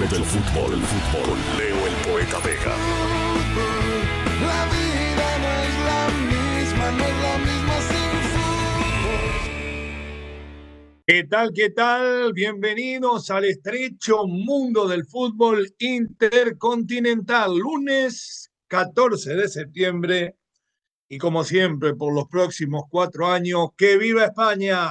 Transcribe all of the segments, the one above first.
del fútbol, Leo el Poeta Vega. La vida no es la misma, no es la misma sin fútbol. ¿Qué tal? ¿Qué tal? Bienvenidos al estrecho mundo del fútbol intercontinental. Lunes 14 de septiembre y como siempre por los próximos 4 años, ¡que viva España!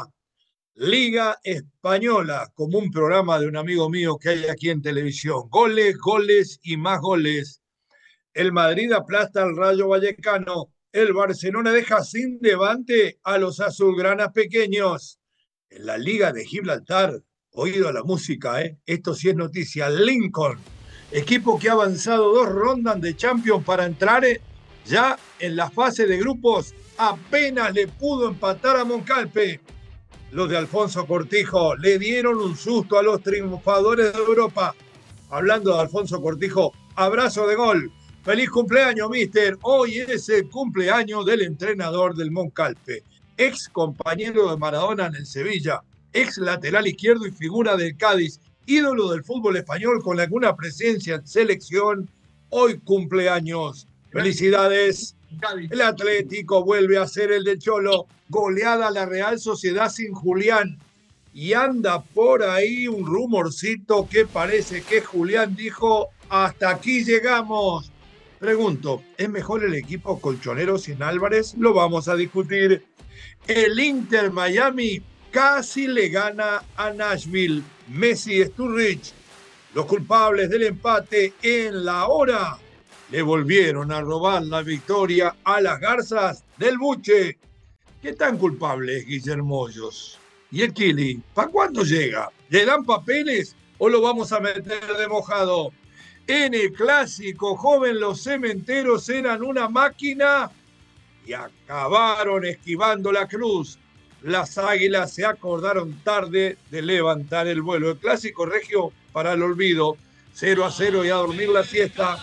Liga Española, como un programa de un amigo mío que hay aquí en televisión. Goles, goles y más goles. El Madrid aplasta al Rayo Vallecano. El Barcelona deja sin levante a los azulgranas pequeños. En la Liga de Gibraltar, oído a la música, esto sí es noticia. Lincoln, equipo que ha avanzado 2 rondas de Champions para entrar ya en la fase de grupos, apenas le pudo empatar a Moncalpe. Los de Alfonso Cortijo le dieron un susto a los triunfadores de Europa. Hablando de Alfonso Cortijo, abrazo de gol. Feliz cumpleaños, mister. Hoy es el cumpleaños del entrenador del Moncalpe, ex compañero de Maradona en el Sevilla, ex lateral izquierdo y figura del Cádiz, ídolo del fútbol español con alguna presencia en selección. Hoy cumpleaños. Felicidades. El Atlético vuelve a ser el de Cholo. Goleada a la Real Sociedad sin Julián. Y anda por ahí un rumorcito que parece que Julián dijo: hasta aquí llegamos. Pregunto, ¿es mejor el equipo colchonero sin Álvarez? Lo vamos a discutir. El Inter Miami casi le gana a Nashville. Messi Sturridge, los culpables del empate en la hora, le volvieron a robar la victoria a las Garzas del Buche. ¿Qué tan culpable es Guillermo Hoyos? ¿Y el Kili? ¿Para cuándo llega? ¿Le dan papeles o lo vamos a meter de mojado? En el clásico joven, los cementeros eran una máquina y acabaron esquivando la cruz. Las Águilas se acordaron tarde de levantar el vuelo. El clásico regio para el olvido. 0-0 y a dormir la siesta.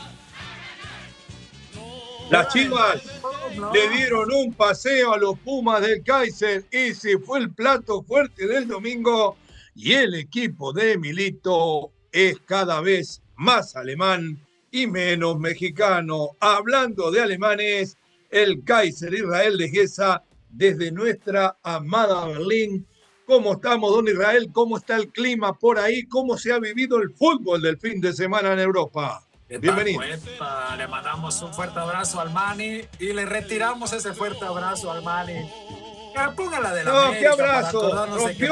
Las Chivas le dieron un paseo a los Pumas del Kaiser. Ese fue el plato fuerte del domingo. Y el equipo de Milito es cada vez más alemán y menos mexicano. Hablando de alemanes, el Kaiser Israel de Gesa desde nuestra amada Berlín. ¿Cómo estamos, don Israel? ¿Cómo está el clima por ahí? ¿Cómo se ha vivido el fútbol del fin de semana en Europa? Bienvenido. Poeta? Le mandamos un fuerte abrazo al Mani y le retiramos ese fuerte abrazo al Mani. Póngala de la No, América, qué abrazo.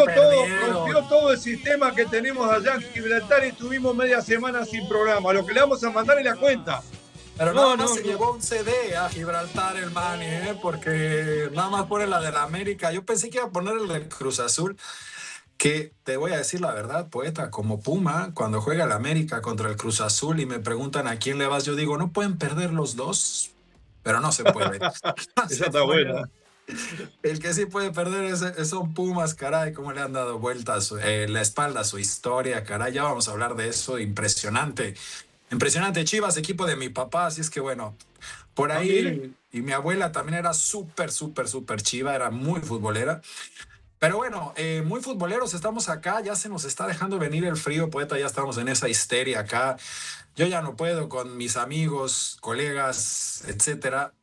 Rompió todo el sistema que tenemos allá en Gibraltar y tuvimos media semana sin programa. Lo que le vamos a mandar es la cuenta. Pero no se llevó un CD a Gibraltar el Mani, porque nada más pone la de la América. Yo pensé que iba a poner el del Cruz Azul, que te voy a decir la verdad, Poeta, como Puma, cuando juega el América contra el Cruz Azul y me preguntan a quién le vas, yo digo, no pueden perder los dos, pero no se puede. Esa está buena. El que sí puede perder son Pumas, caray, cómo le han dado vueltas la espalda a su historia, caray, ya vamos a hablar de eso, impresionante. Impresionante, Chivas, equipo de mi papá, así es que bueno, por ahí, y mi abuela también era súper chiva, era muy futbolera. Pero bueno, muy futboleros estamos acá, ya se nos está dejando venir el frío, Poeta, ya estamos en esa histeria acá. Yo ya no puedo con mis amigos, colegas, etcétera,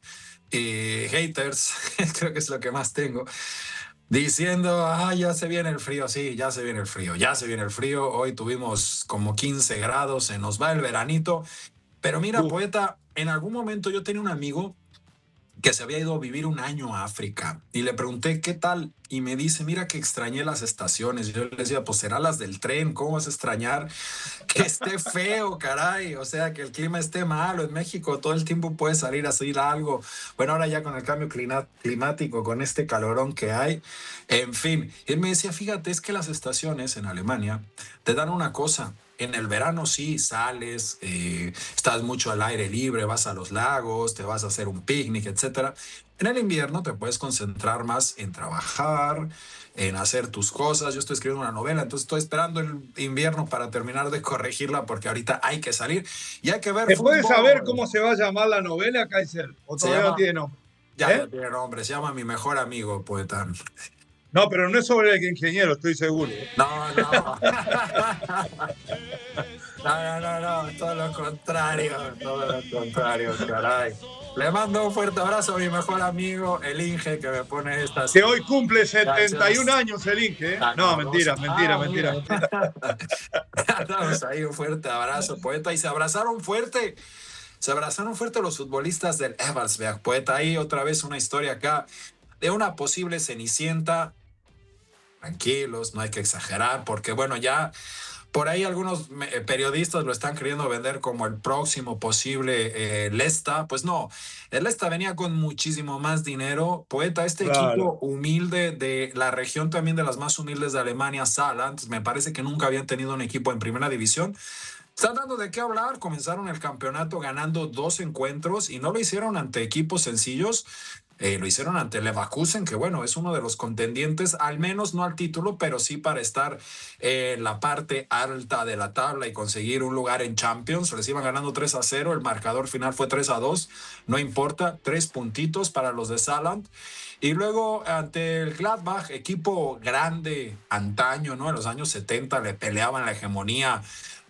haters, creo que es lo que más tengo, diciendo, ya se viene el frío. Sí, ya se viene el frío. Hoy tuvimos como 15 grados, se nos va el veranito. Pero mira, Poeta, en algún momento yo tenía un amigo que se había ido a vivir un año a África y le pregunté qué tal y me dice, mira que extrañé las estaciones. Y yo le decía, pues será las del tren, ¿cómo vas a extrañar que esté feo, caray? O sea, que el clima esté malo. En México todo el tiempo puede salir a hacer algo. Bueno, ahora ya con el cambio climático, con este calorón que hay, en fin. Y él me decía, fíjate, es que las estaciones en Alemania te dan una cosa. En el verano sí sales, estás mucho al aire libre, vas a los lagos, te vas a hacer un picnic, etcétera. En el invierno te puedes concentrar más en trabajar, en hacer tus cosas. Yo estoy escribiendo una novela, entonces estoy esperando el invierno para terminar de corregirla porque ahorita hay que salir y hay que ver fútbol. ¿Puedes saber cómo se va a llamar la novela, Kaiser? ¿O todavía no tiene nombre? Ya no tiene nombre, se llama Mi Mejor Amigo, Poeta. No, pero no es sobre el ingeniero, estoy seguro. No. No, todo lo contrario, caray. Le mando un fuerte abrazo a mi mejor amigo, el Inge, que me pone estas Que hoy cumple 71 canciones. años el Inge, ¿eh? Ah, No, no, mentira, mentira, mentira, mira. mentira. Damos ahí un fuerte abrazo, poeta. Y se abrazaron fuerte los futbolistas del Eversberg, poeta. Ahí otra vez una historia acá de una posible cenicienta. Tranquilos, no hay que exagerar, porque bueno, ya por ahí algunos periodistas lo están queriendo vender como el próximo posible Lesta. Pues no, el Lesta venía con muchísimo más dinero. Poeta, este Claro. equipo humilde de la región también de las más humildes de Alemania, Saarland, me parece que nunca habían tenido un equipo en primera división. Están dando de qué hablar. Comenzaron el campeonato ganando 2 encuentros y no lo hicieron ante equipos sencillos. Lo hicieron ante Leverkusen, que bueno, es uno de los contendientes, al menos no al título, pero sí para estar en la parte alta de la tabla y conseguir un lugar en Champions. Les iban ganando 3-0, el marcador final fue 3-2, no importa, 3 puntitos para los de Saarland. Y luego ante el Gladbach, equipo grande, antaño, ¿no? En los años 70 le peleaban la hegemonía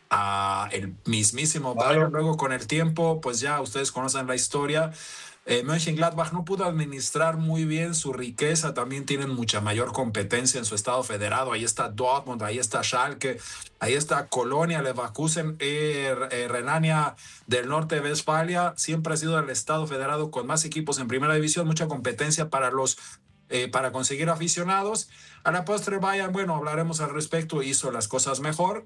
a el mismísimo Bayern. Claro. Luego con el tiempo, pues ya ustedes conocen la historia. Mönchengladbach no pudo administrar muy bien su riqueza, también tienen mucha mayor competencia en su estado federado. Ahí está Dortmund, ahí está Schalke, ahí está Colonia, Leverkusen, Renania del Norte de Westfalia. Siempre ha sido el estado federado con más equipos en primera división, mucha competencia para conseguir aficionados. A la postre Bayern, bueno, hablaremos al respecto, hizo las cosas mejor.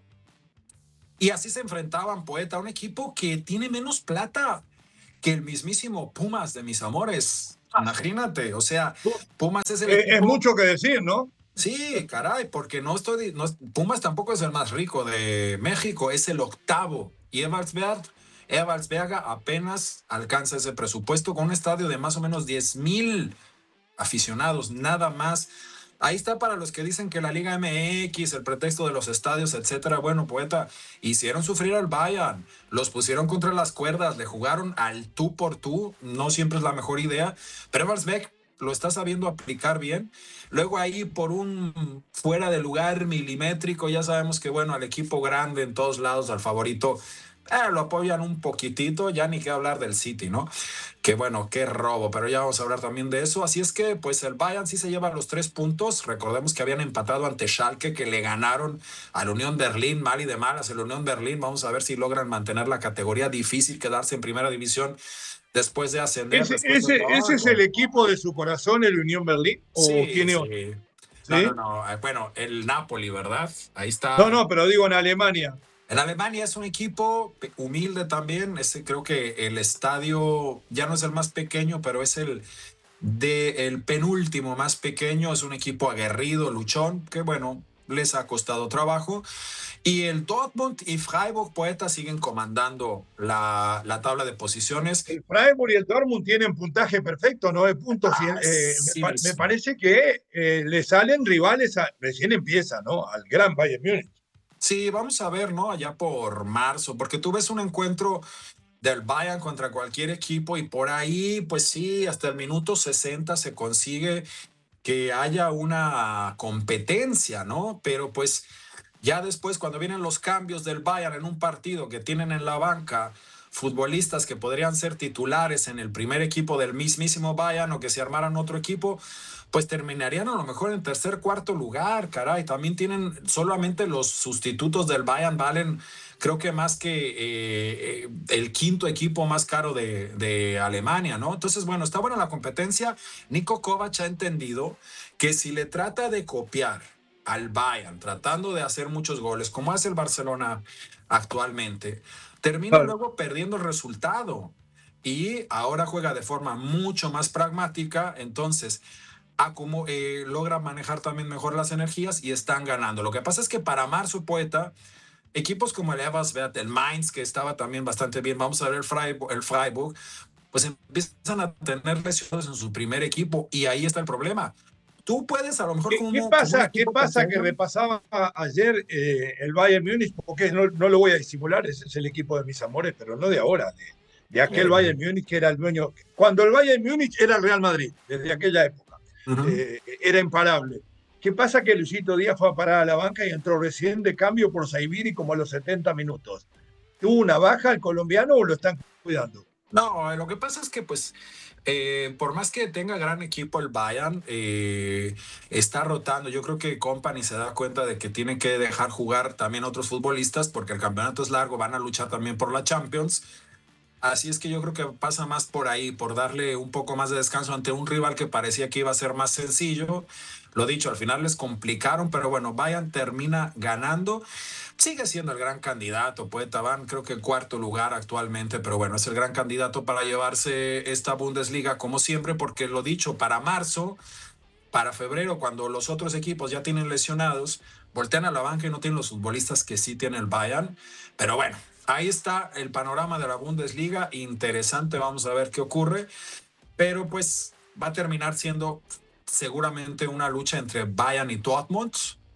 Y así se enfrentaban, poeta, a un equipo que tiene menos plata que el mismísimo Pumas de mis amores. Imagínate, o sea, Pumas es el equipo. Es mucho que decir, ¿no? Sí, caray, porque Pumas tampoco es el más rico de México, es el octavo. Y Eversberga apenas alcanza ese presupuesto con un estadio de más o menos 10,000 aficionados, nada más. Ahí está para los que dicen que la Liga MX, el pretexto de los estadios, etcétera. Bueno, poeta, hicieron sufrir al Bayern, los pusieron contra las cuerdas, le jugaron al tú por tú, no siempre es la mejor idea, pero Eversberg lo está sabiendo aplicar bien. Luego ahí por un fuera de lugar milimétrico, ya sabemos que bueno, al equipo grande en todos lados, al favorito, lo apoyan un poquitito, ya ni qué hablar del City, ¿no? Que bueno, qué robo, pero ya vamos a hablar también de eso. Así es que, pues el Bayern sí se lleva los 3 puntos. Recordemos que habían empatado ante Schalke, que le ganaron a la Unión Berlín, mal y de malas. El Unión Berlín, vamos a ver si logran mantener la categoría. Difícil quedarse en primera división después de ascender. ¿Ese es el equipo de su corazón, el Unión Berlín? ¿O Sí, tiene otro? sí. ¿Sí? No. Bueno, el Napoli, ¿verdad? Ahí está. No, pero digo en Alemania. En Alemania es un equipo humilde también. Creo que el estadio ya no es el más pequeño, pero es el penúltimo más pequeño. Es un equipo aguerrido, luchón, que bueno, les ha costado trabajo. Y el Dortmund y Freiburg, poeta, siguen comandando la tabla de posiciones. El Freiburg y el Dortmund tienen puntaje perfecto, 9 puntos. Sí, Me parece que le salen rivales, recién empieza, ¿no? Al gran Bayern Múnich. Sí, vamos a ver, ¿no? Allá por marzo, porque tú ves un encuentro del Bayern contra cualquier equipo y por ahí, pues sí, hasta el minuto 60 se consigue que haya una competencia, ¿no? Pero pues ya después, cuando vienen los cambios del Bayern en un partido que tienen en la banca futbolistas que podrían ser titulares en el primer equipo del mismísimo Bayern o que se armaran otro equipo, pues terminarían a lo mejor en tercer, cuarto lugar, caray. También tienen solamente los sustitutos del Bayern valen, creo que más que el quinto equipo más caro de Alemania, ¿no? Entonces, bueno, está buena la competencia. Niko Kovac ha entendido que si le trata de copiar al Bayern, tratando de hacer muchos goles, como hace el Barcelona actualmente, termina luego perdiendo el resultado. Y ahora juega de forma mucho más pragmática, entonces logra manejar también mejor las energías y están ganando. Lo que pasa es que para marzo, poeta, equipos como el Eversberg, el Mainz, que estaba también bastante bien, vamos a ver el Freiburg, pues empiezan a tener lesiones en su primer equipo y ahí está el problema. Tú puedes a lo mejor ¿Qué pasa que repasaba ayer el Bayern Múnich? Porque no lo voy a disimular, ese es el equipo de mis amores, pero no de ahora, de aquel Bayern Múnich que era el dueño. Cuando el Bayern Múnich era el Real Madrid, desde aquella época, era imparable. ¿Qué pasa? Que Luisito Díaz fue a parar a la banca y entró recién de cambio por Zaibiri como a los 70 minutos. ¿Tuvo una baja el colombiano o lo están cuidando? No, lo que pasa es que pues por más que tenga gran equipo el Bayern, está rotando. Yo creo que Kompany se da cuenta de que tiene que dejar jugar también otros futbolistas porque el campeonato es largo, van a luchar también por la Champions. Así es que yo creo que pasa más por ahí, por darle un poco más de descanso ante un rival que parecía que iba a ser más sencillo. Lo dicho, al final les complicaron, pero bueno, Bayern termina ganando. Sigue siendo el gran candidato, Poeta. Van creo que en cuarto lugar actualmente, pero bueno, es el gran candidato para llevarse esta Bundesliga como siempre, porque lo dicho, para marzo, para febrero, cuando los otros equipos ya tienen lesionados, voltean a la banca y no tienen los futbolistas que sí tiene el Bayern. Pero bueno, ahí está el panorama de la Bundesliga. Interesante, vamos a ver qué ocurre. Pero pues va a terminar siendo seguramente una lucha entre Bayern y Dortmund.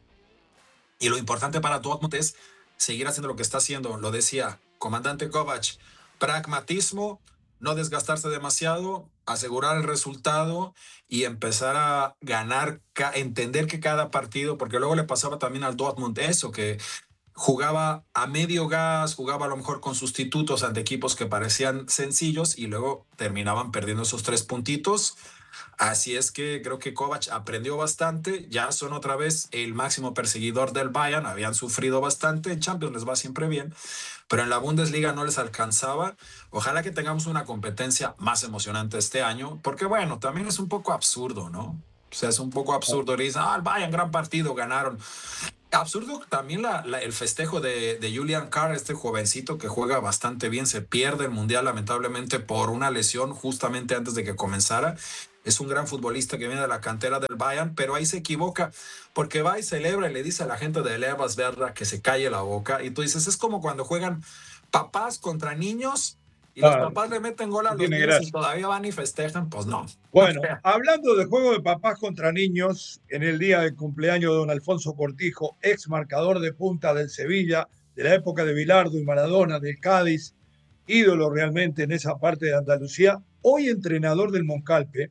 Y lo importante para Dortmund es seguir haciendo lo que está haciendo. Lo decía comandante Kovac, pragmatismo, no desgastarse demasiado, asegurar el resultado y empezar a ganar, entender que cada partido, porque luego le pasaba también al Dortmund eso, que jugaba a medio gas, jugaba a lo mejor con sustitutos ante equipos que parecían sencillos y luego terminaban perdiendo esos 3 puntitos. Así es que creo que Kovac aprendió bastante, ya son otra vez el máximo perseguidor del Bayern, habían sufrido bastante, en Champions les va siempre bien, pero en la Bundesliga no les alcanzaba. Ojalá que tengamos una competencia más emocionante este año, porque bueno, también es un poco absurdo, ¿no? O sea, es un poco absurdo, dicen, el Bayern, gran partido, ganaron. Absurdo también el festejo de Julian Carr, este jovencito que juega bastante bien, se pierde el Mundial lamentablemente por una lesión justamente antes de que comenzara. Es un gran futbolista que viene de la cantera del Bayern, pero ahí se equivoca porque va y celebra y le dice a la gente de Elversberg que se calle la boca. Y tú dices, es como cuando juegan papás contra niños y los papás le meten gol a los niños y todavía van y festejan, pues no. Bueno, hablando de juego de papás contra niños, en el día del cumpleaños de don Alfonso Cortijo, ex marcador de punta del Sevilla, de la época de Bilardo y Maradona, del Cádiz, ídolo realmente en esa parte de Andalucía, hoy entrenador del Moncalpe,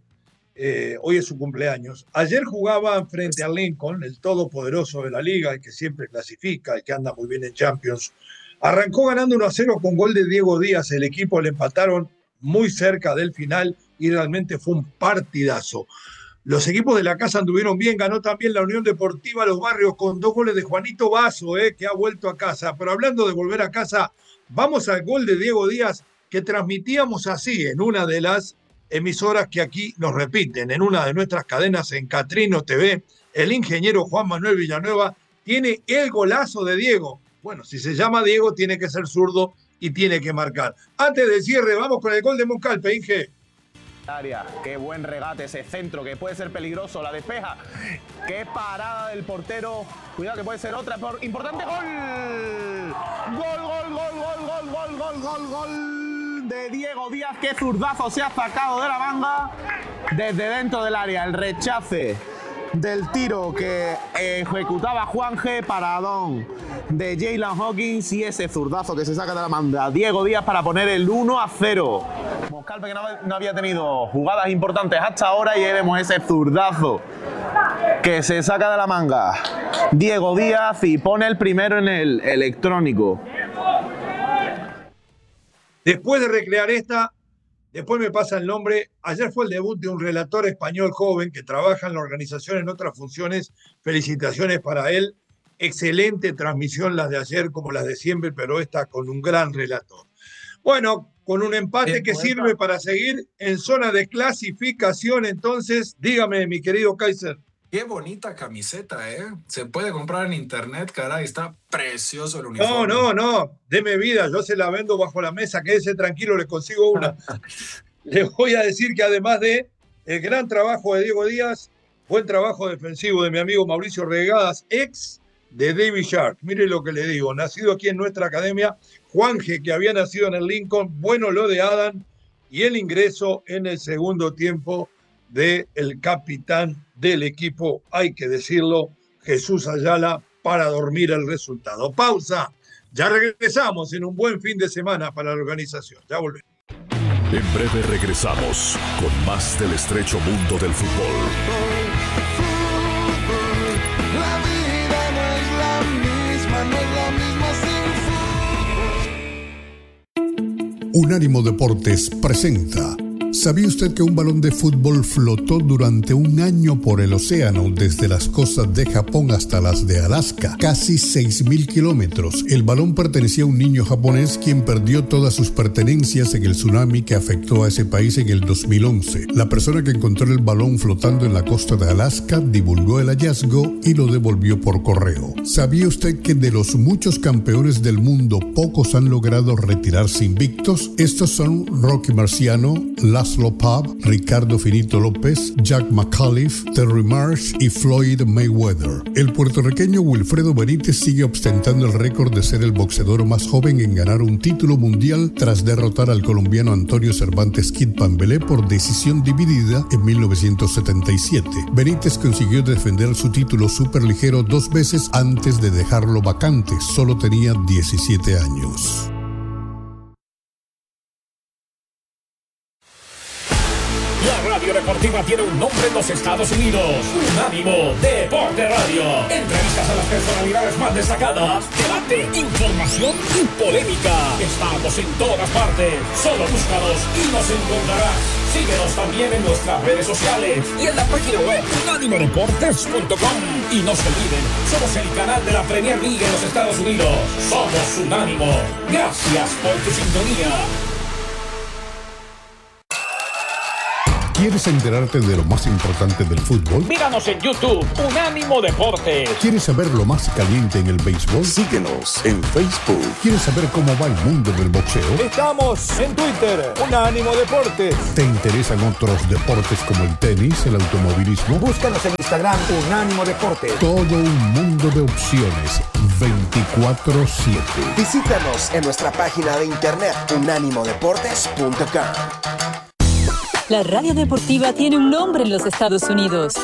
hoy es su cumpleaños. Ayer jugaban frente al Lincoln, el todopoderoso de la liga, el que siempre clasifica, el que anda muy bien en Champions. Arrancó ganando 1-0 con gol de Diego Díaz, el equipo le empataron muy cerca del final y realmente fue un partidazo. Los equipos de la casa anduvieron bien, ganó también la Unión Deportiva Los Barrios con 2 goles de Juanito Basso, que ha vuelto a casa. Pero hablando de volver a casa, vamos al gol de Diego Díaz que transmitíamos así en una de las emisoras que aquí nos repiten, en una de nuestras cadenas en Catrino TV. El ingeniero Juan Manuel Villanueva tiene el golazo de Diego. Bueno, si se llama Diego, tiene que ser zurdo y tiene que marcar. Antes del cierre, vamos con el gol de Moncalpe, Inge. Área, qué buen regate ese centro que puede ser peligroso, la despeja, qué parada del portero, cuidado que puede ser otra, importante gol, gol de Diego Díaz, qué zurdazo se ha sacado de la manga desde dentro del área, el rechace del tiro que ejecutaba Juanje, paradón de Jalen Hawkins y ese zurdazo que se saca de la manga Diego Díaz para poner el 1-0. Moncalpe que no había tenido jugadas importantes hasta ahora y ahí vemos ese zurdazo que se saca de la manga Diego Díaz y pone el primero en el electrónico. Después de recrear esta, después me pasa el nombre. Ayer fue el debut de un relator español joven que trabaja en la organización en otras funciones. Felicitaciones para él. Excelente transmisión las de ayer como las de siempre, pero esta con un gran relator. Bueno, con un empate que sirve para seguir en zona de clasificación. Entonces, dígame, mi querido Kaiser. Qué bonita camiseta, ¿eh? Se puede comprar en internet, caray, está precioso el uniforme. No, deme vida, yo se la vendo bajo la mesa, quédese tranquilo, le consigo una. Le voy a decir que además de el gran trabajo de Diego Díaz, buen trabajo defensivo de mi amigo Mauricio Regadas, ex de David Sharp. Mire lo que le digo, nacido aquí en nuestra academia, Juanje, que había nacido en el Lincoln, bueno lo de Adam, y el ingreso en el segundo tiempo del capitán del equipo, hay que decirlo, Jesús Ayala, para dormir el resultado. Pausa, ya regresamos en un buen fin de semana para la organización, ya volvemos. En breve regresamos con más del estrecho mundo del fútbol. La vida no es la misma, no es la misma sin fútbol. Unánimo Deportes presenta. ¿Sabía usted que un balón de fútbol flotó durante un año por el océano desde las costas de Japón hasta las de Alaska? Casi 6.000 kilómetros. El balón pertenecía a un niño japonés quien perdió todas sus pertenencias en el tsunami que afectó a ese país en el 2011. La persona que encontró el balón flotando en la costa de Alaska divulgó el hallazgo y lo devolvió por correo. ¿Sabía usted que de los muchos campeones del mundo, pocos han logrado retirarse invictos? Estos son Rocky Marciano, Laszlo Pav, Ricardo Finito López, Jack McAuliffe, Terry Marsh y Floyd Mayweather. El puertorriqueño Wilfredo Benítez sigue ostentando el récord de ser el boxeador más joven en ganar un título mundial tras derrotar al colombiano Antonio Cervantes Kid Pambelé por decisión dividida en 1977. Benítez consiguió defender su título superligero 2 veces antes de dejarlo vacante. Solo tenía 17 años. La radio deportiva tiene un nombre en los Estados Unidos. Unánimo Deporte Radio. Entrevistas a las personalidades más destacadas. Debate, información y polémica. Estamos en todas partes. Solo búscanos y nos encontrarás. Síguenos también en nuestras redes sociales y en la página web unánimodeportes.com. Y no se olviden, somos el canal de la Premier League en los Estados Unidos. Somos Unánimo. Gracias por tu sintonía. ¿Quieres enterarte de lo más importante del fútbol? Míranos en YouTube, Unánimo Deportes. ¿Quieres saber lo más caliente en el béisbol? Síguenos en Facebook. ¿Quieres saber cómo va el mundo del boxeo? Estamos en Twitter, Unánimo Deportes. ¿Te interesan otros deportes como el tenis, el automovilismo? Búscanos en Instagram, Unánimo Deportes. Todo un mundo de opciones, 24/7. Visítanos en nuestra página de internet, unánimodeportes.com. La radio deportiva tiene un nombre en los Estados Unidos.